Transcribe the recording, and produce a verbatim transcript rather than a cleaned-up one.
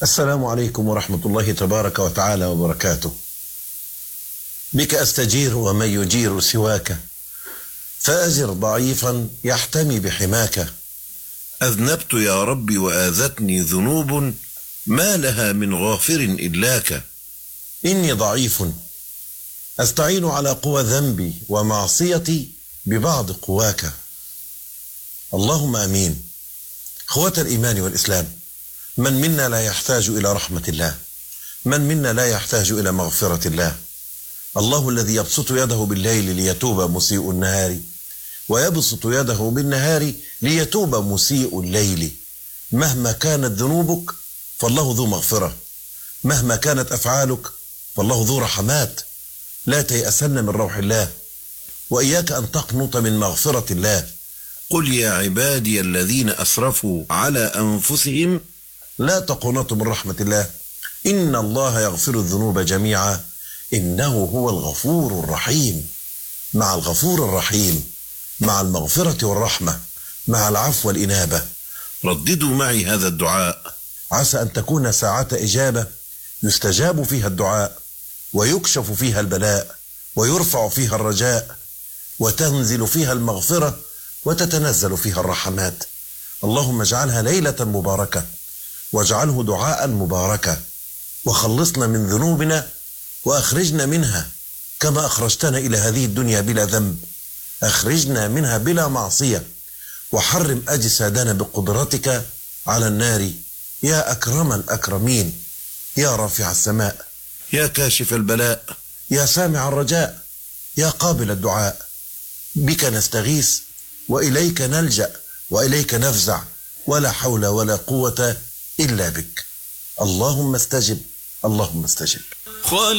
السلام عليكم ورحمة الله تبارك وتعالى وبركاته. بك أستجير ومن يجير سواك، فأجر ضعيفا يحتمي بحماك. أذنبت يا ربي وآذتني ذنوب، ما لها من غافر إلاك. إني ضعيف أستعين على قوى ذنبي ومعصيتي ببعض قواك. اللهم آمين. إخوة الإيمان والإسلام، من منا لا يحتاج إلى رحمة الله؟ من منا لا يحتاج إلى مغفرة الله؟ الله الذي يبسط يده بالليل ليتوب مسيء النهار، ويبسط يده بالنهار ليتوب مسيء الليل. مهما كانت ذنوبك فالله ذو مغفرة، مهما كانت أفعالك فالله ذو رحمات. لا تيأسن من روح الله، وإياك أن تقنط من مغفرة الله. قل يا عبادي الذين أسرفوا على أنفسهم لا تقنطوا من رحمة الله، إن الله يغفر الذنوب جميعا إنه هو الغفور الرحيم. مع الغفور الرحيم، مع المغفرة والرحمة، مع العفو والإنابة، رددوا معي هذا الدعاء، عسى أن تكون ساعة إجابة يستجاب فيها الدعاء، ويكشف فيها البلاء، ويرفع فيها الرجاء، وتنزل فيها المغفرة، وتتنزل فيها الرحمات. اللهم اجعلها ليلة مباركة، واجعله دعاء مباركة، وخلصنا من ذنوبنا وأخرجنا منها كما أخرجتنا إلى هذه الدنيا بلا ذنب. أخرجنا منها بلا معصية، وحرم أجسادنا بقدرتك على النار يا أكرم الأكرمين، يا رافع السماء، يا كاشف البلاء، يا سامع الرجاء، يا قابل الدعاء. بك نستغيث وإليك نلجأ وإليك نفزع، ولا حول ولا قوة إلا بك. اللهم استجب، اللهم استجب.